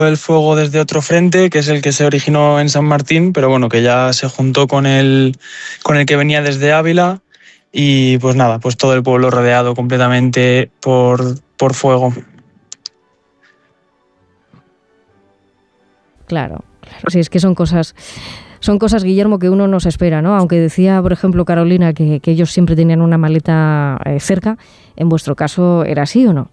el fuego desde otro frente, que es el que se originó en San Martín, pero bueno, que ya se juntó con el que venía desde Ávila, y pues nada, pues todo el pueblo rodeado completamente por fuego. Claro. Sí, es que son cosas, Guillermo, que uno no se espera, ¿no? Aunque decía, por ejemplo, Carolina, que ellos siempre tenían una maleta cerca. ¿En vuestro caso era así o no?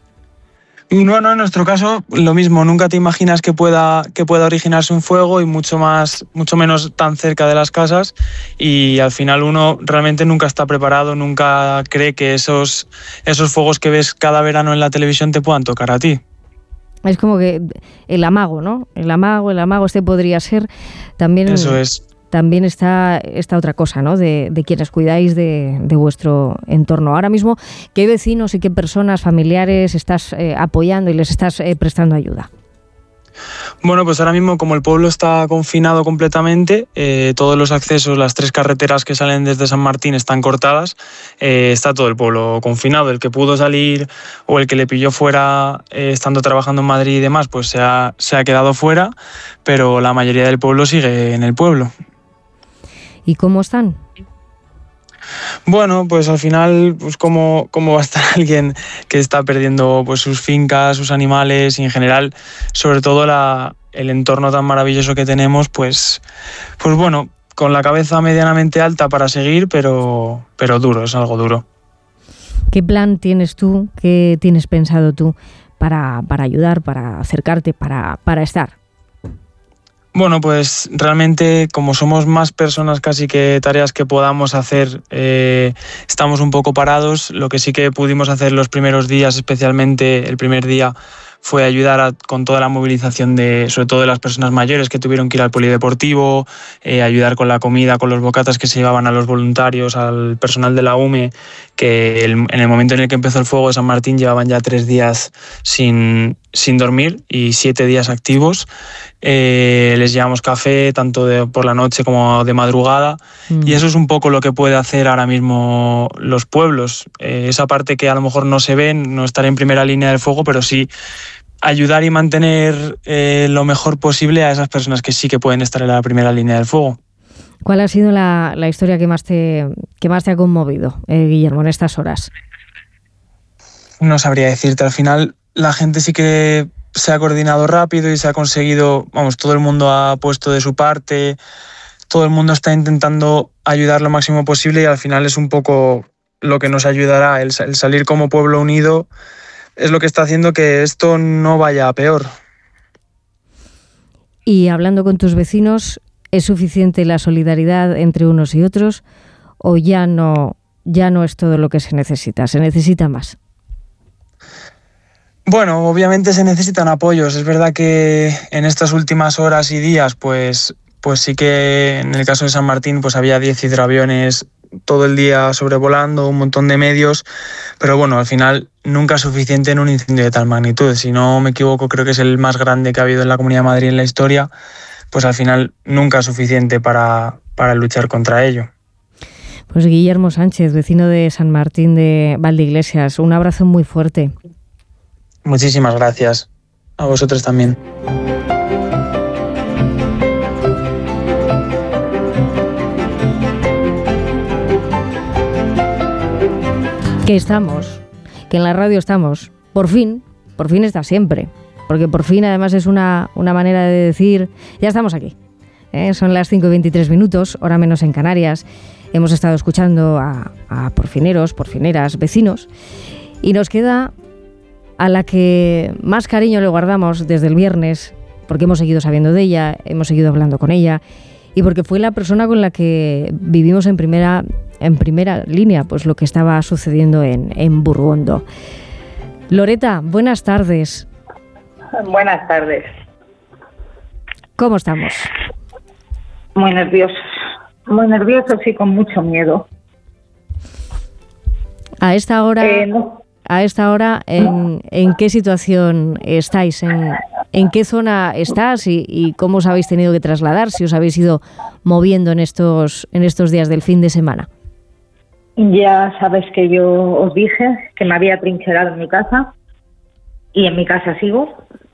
No, en nuestro caso lo mismo. Nunca te imaginas que pueda originarse un fuego, y mucho menos tan cerca de las casas, y al final uno realmente nunca está preparado, nunca cree que esos fuegos que ves cada verano en la televisión te puedan tocar a ti. Es como que el amago, ¿no? El amago, podría ser también. Eso es. También está esta otra cosa, ¿no? De quienes cuidáis de vuestro entorno. Ahora mismo, ¿qué vecinos y qué personas, familiares estás apoyando y les estás prestando ayuda? Bueno, pues ahora mismo, como el pueblo está confinado completamente, todos los accesos, las 3 carreteras que salen desde San Martín están cortadas, está todo el pueblo confinado. El que pudo salir o el que le pilló fuera estando trabajando en Madrid y demás, pues se ha quedado fuera, pero la mayoría del pueblo sigue en el pueblo. ¿Y cómo están? Bueno, pues al final, pues cómo va a estar alguien que está perdiendo pues sus fincas, sus animales, y en general, sobre todo el entorno tan maravilloso que tenemos, pues bueno, con la cabeza medianamente alta para seguir, pero duro, es algo duro. ¿Qué plan tienes tú, qué tienes pensado tú para ayudar, para acercarte, para estar? Bueno, pues realmente, como somos más personas casi que tareas que podamos hacer, estamos un poco parados. Lo que sí que pudimos hacer los primeros días, especialmente el primer día, fue ayudar con toda la movilización sobre todo de las personas mayores que tuvieron que ir al polideportivo, ayudar con la comida, con los bocatas que se llevaban a los voluntarios, al personal de la UME, que en el momento en el que empezó el fuego de San Martín llevaban ya 3 días sin dormir y 7 días activos. Les llevamos café tanto por la noche como de madrugada, y eso es un poco lo que puede hacer ahora mismo los pueblos. Esa parte que a lo mejor no se ve, no estar en primera línea del fuego, pero sí ayudar y mantener lo mejor posible a esas personas que sí que pueden estar en la primera línea del fuego. ¿Cuál ha sido la historia que más te ha conmovido, Guillermo, en estas horas? No sabría decirte. Al final la gente sí que se ha coordinado rápido y se ha conseguido, todo el mundo ha puesto de su parte, todo el mundo está intentando ayudar lo máximo posible, y al final es un poco lo que nos ayudará, el salir como pueblo unido, es lo que está haciendo que esto no vaya a peor. Y hablando con tus vecinos, ¿es suficiente la solidaridad entre unos y otros, o ya no es todo lo que se necesita más? Bueno, obviamente se necesitan apoyos. Es verdad que en estas últimas horas y días, pues sí que en el caso de San Martín, pues había 10 hidroaviones todo el día sobrevolando, un montón de medios, pero bueno, al final nunca es suficiente en un incendio de tal magnitud. Si no me equivoco, creo que es el más grande que ha habido en la Comunidad de Madrid en la historia, pues al final nunca es suficiente para luchar contra ello. Pues Guillermo Sánchez, vecino de San Martín de Valdeiglesias, un abrazo muy fuerte. Muchísimas gracias. A vosotros también. Que estamos, que en la radio estamos, por fin está siempre, porque por fin además es una manera de decir, ya estamos aquí. Son las 5:23, hora menos en Canarias. Hemos estado escuchando a porfineros, porfineras, vecinos, y nos queda a la que más cariño le guardamos desde el viernes, porque hemos seguido sabiendo de ella, hemos seguido hablando con ella, y porque fue la persona con la que vivimos en primera línea pues lo que estaba sucediendo en Burgondo. Loreta, buenas tardes. Buenas tardes. ¿Cómo estamos? Muy nerviosos y con mucho miedo. A esta hora, no. ¿en qué situación estáis? ¿En qué zona estás y cómo os habéis tenido que trasladar? Si os habéis ido moviendo en estos días del fin de semana. Ya sabes que yo os dije que me había trincherado en mi casa, y en mi casa sigo.